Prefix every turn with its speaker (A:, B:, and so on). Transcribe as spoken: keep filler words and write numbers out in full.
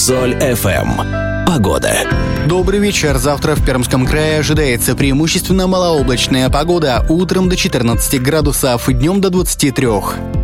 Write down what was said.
A: Соль эф эм. Погода.
B: Добрый вечер. Завтра в Пермском крае ожидается преимущественно малооблачная погода. Утром до четырнадцати градусов, днем до двадцати трёх.